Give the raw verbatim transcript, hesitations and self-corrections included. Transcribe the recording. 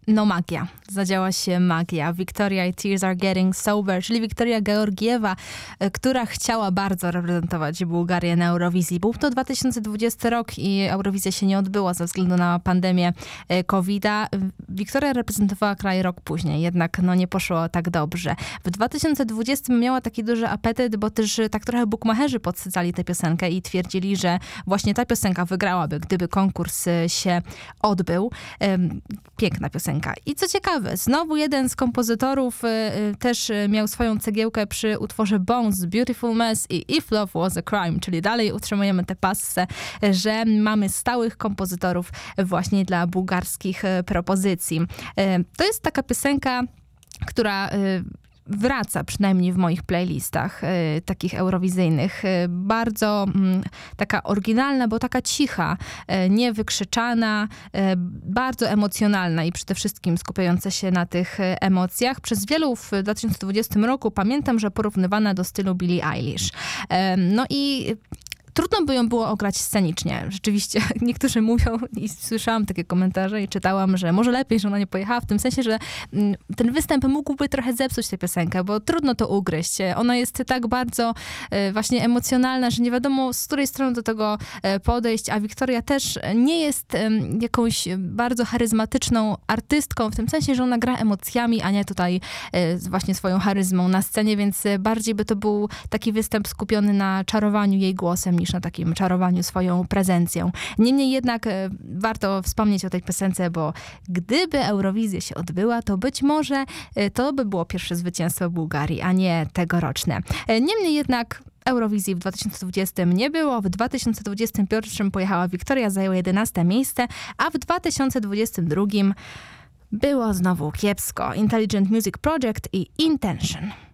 No magia. Zadziała się magia. Victoria i Tears Are Getting Sober, czyli Wiktoria Georgiewa, która chciała bardzo reprezentować Bułgarię na Eurowizji. Był to dwa tysiące dwudziesty rok i Eurowizja się nie odbyła ze względu na pandemię kowida. Wiktoria reprezentowała kraj rok później, jednak no nie poszło tak dobrze. W dwa tysiące dwudziestym miała taki duży apetyt, bo też tak trochę bukmacherzy podsycali tę piosenkę i twierdzili, że właśnie ta piosenka wygrałaby, gdyby konkurs się odbył. Piękna piosenka. I co ciekawe, znowu jeden z kompozytorów y, y, też y, miał swoją cegiełkę przy utworze Bones, Beautiful Mess i If Love Was a Crime, czyli dalej utrzymujemy tę passę, że mamy stałych kompozytorów właśnie dla bułgarskich y, propozycji. Y, to jest taka piosenka, która y, wraca przynajmniej w moich playlistach y, takich eurowizyjnych. Y, bardzo y, taka oryginalna, bo taka cicha, y, niewykrzyczana, y, bardzo emocjonalna i przede wszystkim skupiająca się na tych y, emocjach. Przez wielu w dwa tysiące dwudziestym roku pamiętam, że porównywana do stylu Billie Eilish. Y, no i trudno by ją było ograć scenicznie. Rzeczywiście niektórzy mówią i słyszałam takie komentarze i czytałam, że może lepiej, że ona nie pojechała, w tym sensie, że ten występ mógłby trochę zepsuć tę piosenkę, bo trudno to ugryźć. Ona jest tak bardzo właśnie emocjonalna, że nie wiadomo, z której strony do tego podejść, a Wiktoria też nie jest jakąś bardzo charyzmatyczną artystką, w tym sensie, że ona gra emocjami, a nie tutaj właśnie swoją charyzmą na scenie, więc bardziej by to był taki występ skupiony na czarowaniu jej głosem, niż na takim czarowaniu swoją prezencją. Niemniej jednak e, warto wspomnieć o tej piosence, bo gdyby Eurowizja się odbyła, to być może e, to by było pierwsze zwycięstwo Bułgarii, a nie tegoroczne. E, niemniej jednak Eurowizji w dwa tysiące dwudziestym nie było. W dwa tysiące dwudziestym pierwszym pojechała Wiktoria, zajęła jedenaste miejsce, a w dwa tysiące dwudziestym drugim było znowu kiepsko. Intelligent Music Project i Intention.